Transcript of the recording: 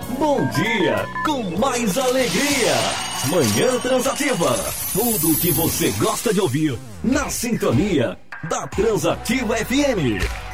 Bom dia com mais alegria. Manhã Transativa. Tudo o que você gosta de ouvir na sintonia da Transativa FM.